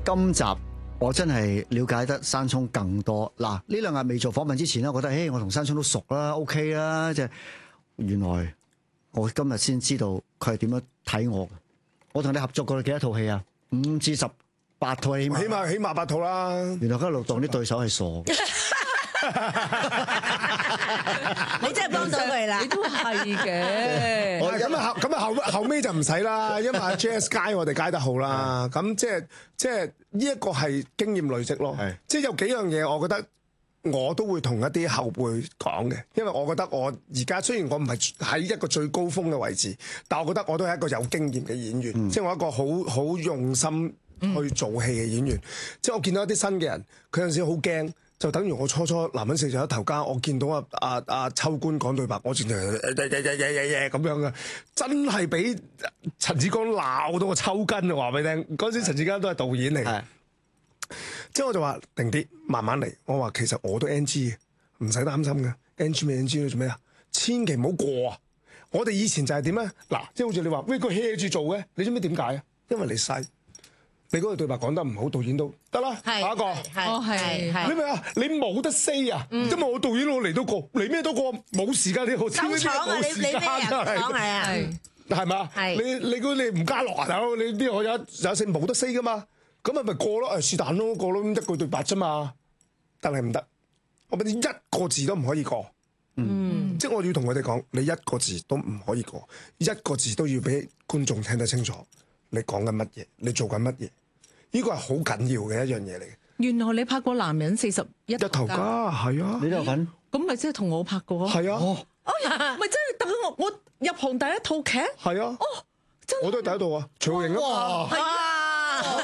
今集我真係了解得山聰更多。嗱，呢兩日未做訪問之前咧，我覺得，我同山聰都熟啦 ，OK 啦，即係原來我今日先知道佢係點樣睇我嘅。我同你合作過幾多套戲啊？5至18套起碼 8套啦。 原來一路當啲對手係傻嘅。 你真係幫到佢啦！ 你都係嘅。 咁後尾就唔使啦，因為阿 Jazz 街我哋街得好啦。咁即係呢一個係經驗累積咯。即係有幾樣嘢，我覺得我都會同一啲後輩講嘅，因為我覺得我而家雖然我唔係喺一個最高峰嘅位置，但我覺得我都係一個有經驗嘅演員，即係我一個好用心去做戲嘅演員。即係我見到一啲新嘅人，佢有陣時好驚。就等於我初男人4就一頭家，我見到阿秋官講對白，我直情咁樣嘅，真係俾陳志剛鬧到我抽筋啊！話俾你聽，嗰時陳志剛都係導演嚟嘅，即係我就話定啲，慢慢嚟。我話其實我都 NG 嘅，唔使擔心嘅，NG 咪 NG 咯，做咩啊？千祈唔好過啊！我哋以前就係點咧？嗱，即係好似你話，喂，佢 hea 住做嘅，你知唔知點解啊？因為你細。你嗰個對白講得唔好，導演都得啦。下一個， 係你明啊？你冇得 say 啊！因為我導演我嚟到過，嚟咩都過，冇時間你好收廠啊！你咩人講係啊？ 係嘛？你唔加落啊？大佬，你啲我有性冇得 say 噶嘛？咁咪過咯？是但咯，過咯，一句對白啫嘛。但係唔得，我俾你一個字都唔可以過。即係我要同佢哋講，你一個字都唔可以過，一個字都要俾觀眾聽得清楚。你講緊乜嘢？你做緊乜嘢？呢個係好緊要嘅一樣嘢嚟嘅。 原來你拍過《男人41頭家》， 係啊， 你都有份？ 咁咪即係同我拍過？ 係啊， 咪真係等我入行第一套劇？ 係啊，我都係第一套啊，徐浩瑩啊嘛，